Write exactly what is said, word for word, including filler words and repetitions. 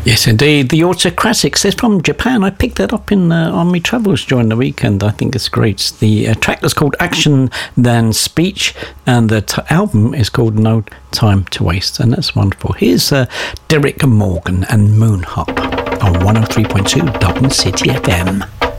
Yes, indeed. The Autocratics. They're from Japan. I picked that up in uh, on my travels during the weekend. I think it's great. The uh, track is called Action Than Speech, and the t- album is called No Time to Waste, and that's wonderful. Here's uh, Derek Morgan and Moon Hop on one oh three point two Dublin City F M.